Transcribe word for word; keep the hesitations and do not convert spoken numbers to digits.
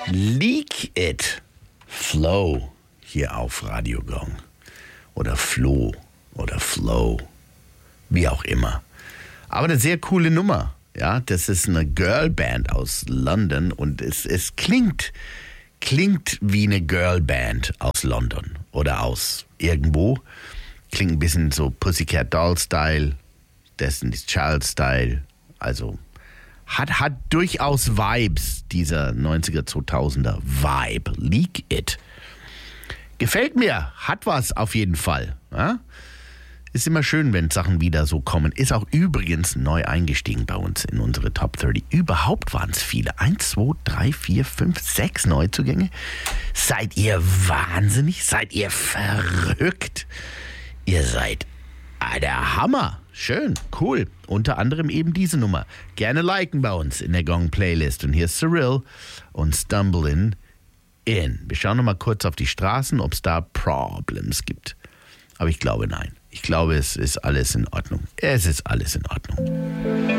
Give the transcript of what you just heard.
Leak It. Flow hier auf Radio Gong. Oder Flo oder Flow. Wie auch immer. Aber eine sehr coole Nummer. Ja, das ist eine Girlband aus London und es, es klingt, klingt wie eine Girlband aus London oder aus irgendwo. Klingt ein bisschen so Pussycat Doll-Style, Destiny's Child-Style. Also hat, hat durchaus Vibes, dieser neunziger, zweitausender Vibe. Leak It. Gefällt mir, hat was auf jeden Fall. Ja? Ist immer schön, wenn Sachen wieder so kommen. Ist auch übrigens neu eingestiegen bei uns in unsere Top dreißig. Überhaupt waren es viele. Eins, zwei, drei, vier, fünf, sechs Neuzugänge. Seid ihr wahnsinnig? Seid ihr verrückt? Ihr seid ah, der Hammer. Schön, cool. Unter anderem eben diese Nummer. Gerne liken bei uns in der Gong-Playlist. Und hier ist Cyril und Stumbling In. Wir schauen noch mal kurz auf die Straßen, ob es da Problems gibt. Aber ich glaube, nein. Ich glaube, es ist alles in Ordnung. Es ist alles in Ordnung.